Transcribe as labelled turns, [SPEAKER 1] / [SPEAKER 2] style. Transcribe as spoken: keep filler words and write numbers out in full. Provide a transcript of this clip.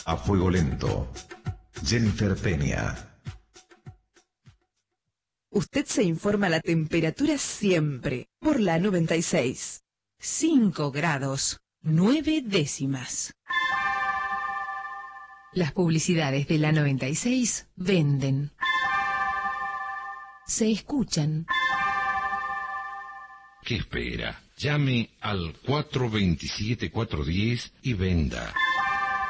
[SPEAKER 1] A fuego lento. Jennifer Peña.
[SPEAKER 2] Usted se informa la temperatura siempre por la noventa y seis.
[SPEAKER 3] cinco grados, nueve décimas. Las publicidades de la noventa y seis venden. Se escuchan.
[SPEAKER 4] ¿Qué espera? Llame al cuatro dos siete, cuatro uno cero y venda.